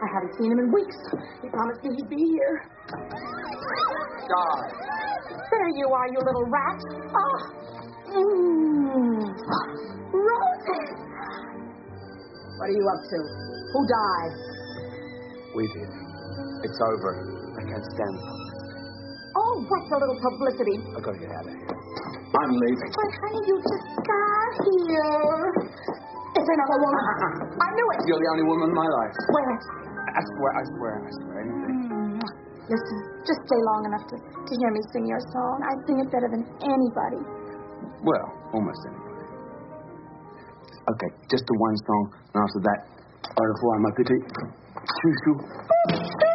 I haven't seen him in weeks. He promised me he'd be here. God. There you are, you little rat. Oh. Rosie! What are you up to? Who died? We did. It's over. I can't stand it. Oh, what's a little publicity? I gotta get out of here. I'm leaving. But honey, you just got here. It's another woman. I knew it. You're the only woman in my life. Swear it. I swear anything. Listen, just stay long enough to hear me sing your song. I sing it better than anybody. Well, almost anybody. Okay, just the one song, and after that, au revoir, ma petite. Chou chou.